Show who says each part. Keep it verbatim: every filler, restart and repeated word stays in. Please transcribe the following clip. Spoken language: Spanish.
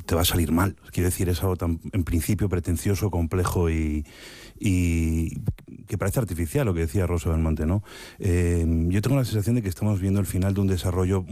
Speaker 1: te va a salir mal. Quiero decir, es algo tan, en principio, pretencioso, complejo y, y que parece artificial, lo que decía Rosa Belmonte, ¿no? Eh, yo tengo la sensación de que estamos viendo el final de un desarrollo